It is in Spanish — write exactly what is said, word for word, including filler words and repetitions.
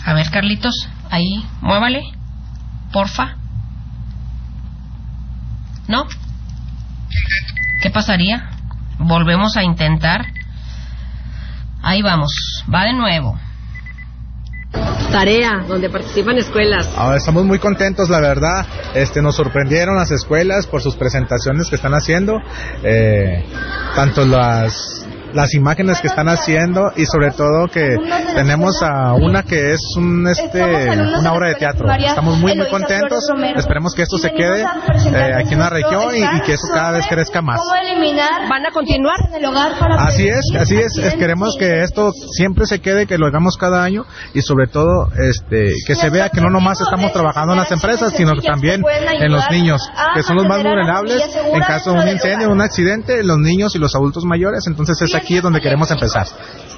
A ver, Carlitos, ahí, muévale, porfa. ¿No? ¿Qué pasaría? Volvemos a intentar. Ahí vamos, va de nuevo. Tarea, donde participan escuelas. Ahora estamos muy contentos, la verdad. Este, nos sorprendieron las escuelas por sus presentaciones que están haciendo, eh, tanto las las imágenes que están haciendo y sobre todo que tenemos a una que es un este una obra de teatro. Estamos muy muy contentos. Esperemos que esto se quede eh, aquí en la región y, y que eso cada vez crezca más. ¿Van a continuar? Así es, así es, es. Queremos que esto siempre se quede, que lo hagamos cada año y sobre todo este que se vea que no nomás estamos trabajando en las empresas, sino que también en los niños, que son los más vulnerables en caso de un incendio, un accidente, los niños y los adultos mayores. Entonces es aquí donde queremos empezar.